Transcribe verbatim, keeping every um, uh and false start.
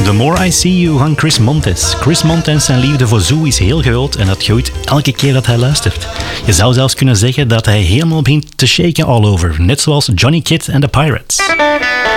The More I See You van Chris Montez. Chris Montez zijn liefde voor Zoo is heel groot en dat groeit elke keer dat hij luistert. Je zou zelfs kunnen zeggen dat hij helemaal begint te shaken all over, net zoals Johnny Kidd en The Pirates.